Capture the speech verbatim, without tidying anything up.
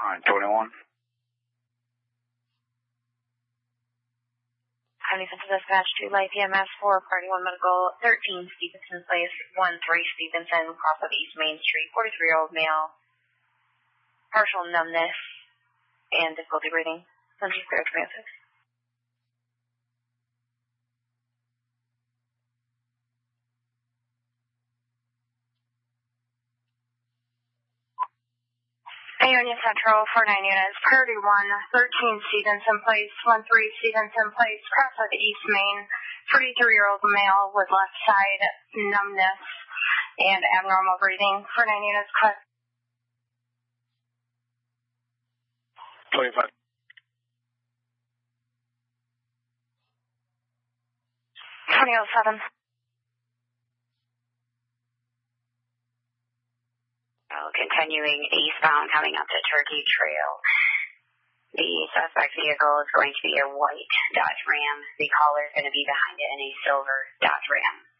nine twenty-one. Huntington to dispatch to Light P M S four, Party one Medical, thirteen Stevenson Place, one three Stevenson, cross of East Main Street, forty-three-year-old male, partial numbness and difficulty breathing. Central Spirit Transit. Union Central, four nine units, Priority one, thirteen Stevenson Place, one three Stevenson Place, cross of East Main, forty-three-year-old male with left side numbness and abnormal breathing. four nine units, cut. twenty-five. twenty oh seven. Continuing eastbound coming up to Turkey Trail. The suspect vehicle is going to be a white Dodge Ram. The caller is going to be behind it in a silver Dodge Ram.